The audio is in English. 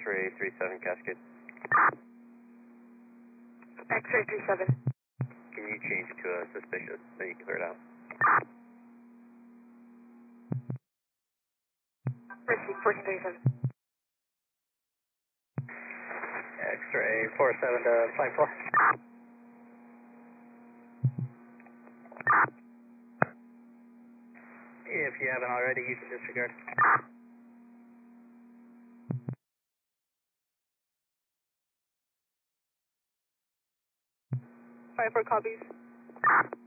X-ray 37 Cascade. X-ray 37. Can you change to a suspicious so you can clear it out? Receive 1437. X-ray 47 to 54. If you haven't already, you can disregard. 54 copies.